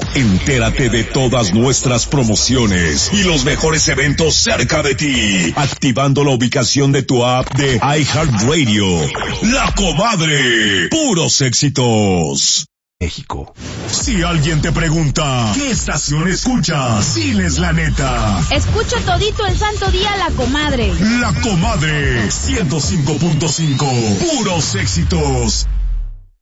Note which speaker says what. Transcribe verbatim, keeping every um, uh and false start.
Speaker 1: Entérate de todas nuestras promociones y los mejores eventos cerca de ti, activando la ubicación de tu app de iHeartRadio. La Comadre, puros éxitos.
Speaker 2: México.
Speaker 1: Si alguien te pregunta, ¿qué estación escuchas? Diles la neta.
Speaker 3: Escucho todito el santo día La Comadre.
Speaker 1: La Comadre, ciento cinco punto cinco, puros éxitos.